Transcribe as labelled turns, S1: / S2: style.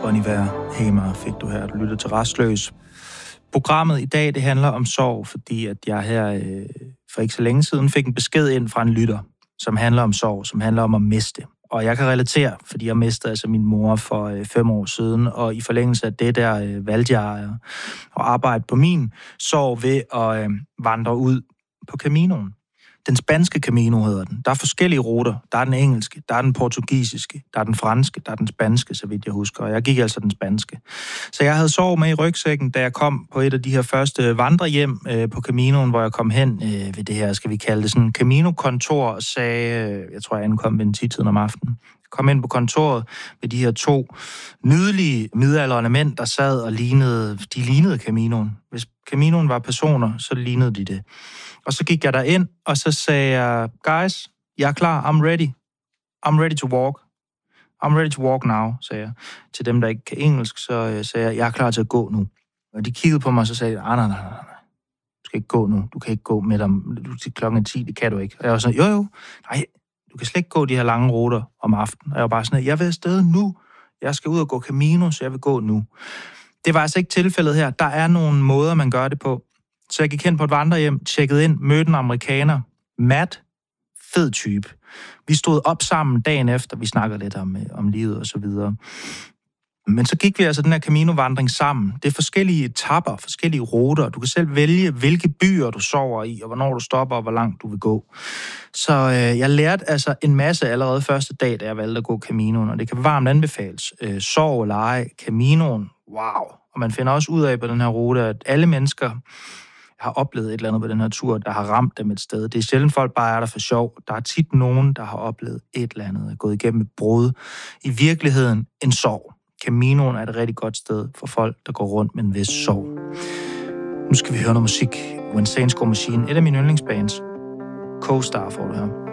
S1: Bon Iver, Hamer fik du her. Du lytter til Rastløs. Programmet i dag, det handler om sorg, fordi at jeg her for ikke så længe siden fik en besked ind fra en lytter, som handler om sorg, som handler om at miste. Og jeg kan relatere, fordi jeg mistede altså min mor for 5 år siden, og i forlængelse af det der valgte jeg at arbejde på min sorg ved at vandre ud på Caminoen. Den spanske Camino hedder den. Der er forskellige ruter. Der er den engelske, der er den portugisiske, der er den franske, der er den spanske, så vidt jeg husker. Og jeg gik altså den spanske. Så jeg havde sorg med i rygsækken, da jeg kom på et af de her første vandrehjem på Caminoen, hvor jeg kom hen ved det her, skal vi kalde det sådan, Camino-kontor, og sagde, jeg tror, jeg ankom ved en 10-tiden om aftenen. Jeg kom ind på kontoret med de her 2 nydelige midaldrende mænd, der sad og lignede Caminoen. Hvis Caminoen var personer, så lignede de det. Og så gik jeg derind, og så sagde jeg, guys, jeg er klar, I'm ready. I'm ready to walk. I'm ready to walk now, sagde jeg. Til dem, der ikke kan engelsk, så sagde jeg er klar til at gå nu. Og de kiggede på mig, og så sagde jeg, nej. Du skal ikke gå nu. Du kan ikke gå med dem. Til klokken 10, det kan du ikke. Og jeg var sådan, jo. Nej, du kan slet ikke gå de her lange ruter om aftenen. Og jeg var bare sådan, jeg vil afsted nu. Jeg skal ud og gå Camino, så jeg vil gå nu. Det var altså ikke tilfældet her. Der er nogle måder, man gør det på. Så jeg gik hen på et vandrehjem, tjekkede ind, mødte en amerikaner. Matt, fed type. Vi stod op sammen dagen efter, vi snakkede lidt om livet og så videre. Men så gik vi altså den her Camino-vandring sammen. Det er forskellige etapper, forskellige ruter. Du kan selv vælge, hvilke byer du sover i, og hvornår du stopper, og hvor langt du vil gå. Så jeg lærte altså en masse allerede første dag, da jeg valgte at gå Caminoen, og det kan varmt anbefales. Sov eller ej, Caminoen, wow. Og man finder også ud af på den her rute, at alle mennesker har oplevet et eller andet på den her tur, der har ramt dem et sted. Det er sjældent folk bare er der for sjov. Der er tit nogen, der har oplevet et eller andet, gået igennem et brud. I virkeligheden en sorg. Caminoen er et rigtig godt sted for folk, der går rundt med en vis sorg. Nu skal vi høre noget musik. When Saints Go Machine, et af mine yndlingsbands. Co-Star får du her.